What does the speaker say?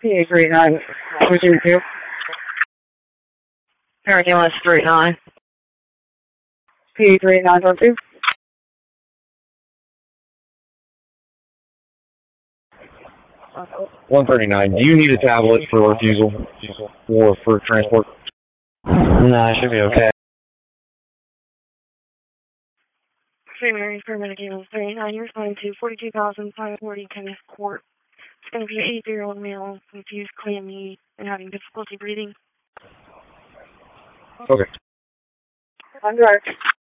PA39, 222. Paragon 39. PA39, 12. $139. Do you need a tablet for refusal or for transport? No, I should be okay. St. Mary's Paramedic Ambulance 39, you're responding to 42,540 Kenneth Court. It's going to be an 83-year-old male with confused clammy and having difficulty breathing. Okay. I'm direct.